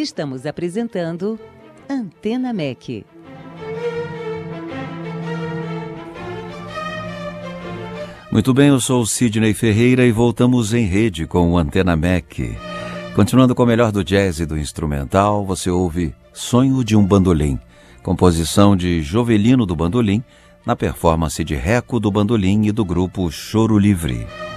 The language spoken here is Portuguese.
Estamos apresentando Antena MEC. Muito bem, eu sou o Sidney Ferreira e voltamos em rede com o Antena MEC. Continuando com o melhor do jazz e do instrumental, você ouve Sonho de um Bandolim, composição de Jovelino do Bandolim, na performance de Reco do Bandolim e do grupo Choro Livre.